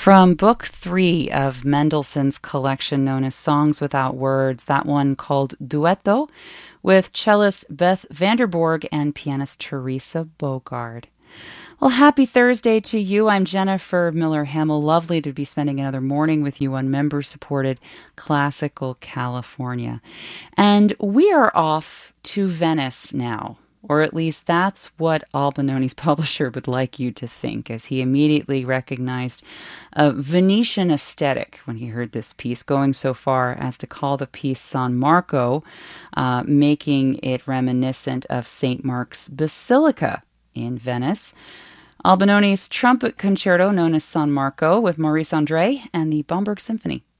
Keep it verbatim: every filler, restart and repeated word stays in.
From Book Three of Mendelssohn's collection known as Songs Without Words, that one called Duetto, with cellist Beth Vanderborg and pianist Teresa Bogard. Well, happy Thursday to you. I'm Jennifer Miller-Hamill. Lovely to be spending another morning with you on member-supported Classical California. And we are off to Venice now. Or at least that's what Albinone's publisher would like you to think, as he immediately recognized a Venetian aesthetic when he heard this piece, going so far as to call the piece San Marco, uh, making it reminiscent of Saint Mark's Basilica in Venice. Albinone's trumpet concerto, known as San Marco, with Maurice Andre and the Bomberg Symphony.